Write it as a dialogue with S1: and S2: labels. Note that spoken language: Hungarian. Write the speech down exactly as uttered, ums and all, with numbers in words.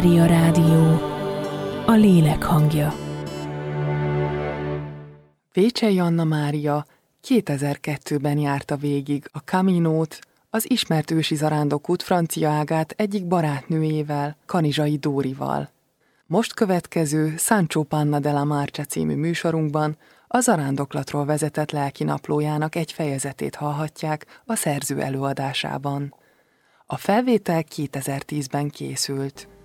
S1: Ria Rádió, a lélek hangja.
S2: Vécsey Anna Mária kétezer-kettőben járta végig a Caminót, az ismert ősi zarándokút francia ágát egyik barátnőjével, Kanizsai Dórival. Most következő Sancho Panna della Marcia című műsorunkban a zarándoklatról vezetett lelkinaplójának egy fejezetét hallhatják a szerző előadásában. A felvétel kétezer-tízben készült.